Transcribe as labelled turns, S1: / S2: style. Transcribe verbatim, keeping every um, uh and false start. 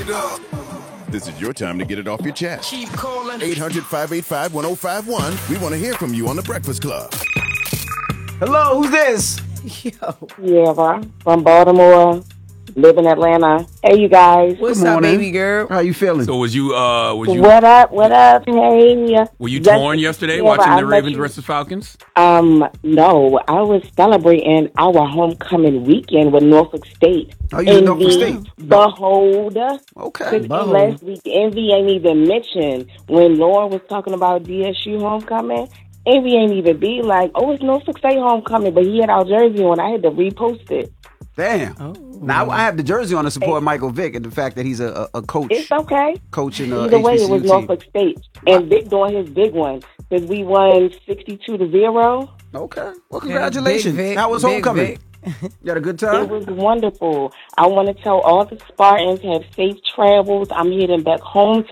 S1: This is your time to get it off your chest. Keep calling. eight hundred, five eight five, one oh five one. We want to hear from you on The Breakfast Club.
S2: Hello, who's this?
S3: Yo.
S4: Yeah, from Baltimore. Live in Atlanta. Hey, you guys.
S3: What's
S2: Good
S3: up,
S2: morning.
S3: baby girl?
S2: How you feeling?
S5: So was you, uh, was you,
S4: What up? What up? Hey.
S5: were you
S4: Just-
S5: torn yesterday
S4: yeah,
S5: watching
S4: I
S5: the
S4: met
S5: Ravens
S4: you-
S5: versus Falcons?
S4: Um, no, I was celebrating our homecoming weekend with Norfolk State.
S2: Oh, you in Norfolk State?
S4: Behold.
S2: Okay.
S4: Since
S3: Behold.
S4: last week, Envy ain't even mentioned when Lauren was talking about D S U homecoming. Envy ain't even be like, oh, it's Norfolk State homecoming, but he had our jersey on. I had to repost it.
S2: Damn.
S3: Oh.
S2: Now, I have the jersey on to support Michael Vick and the fact that he's a, a, a coach.
S4: It's okay.
S2: Coaching uh,
S4: Either way, it was
S2: H B C U team.
S4: Norfolk State. And Vic doing his big one because we won sixty-two to zero.
S2: Okay. Well, congratulations.
S3: Big Vic,
S2: How was
S3: Big
S2: homecoming?
S3: Vic.
S2: You had a good
S4: It
S2: time?
S4: was wonderful. I want to tell all the Spartans have safe travels. I'm heading back home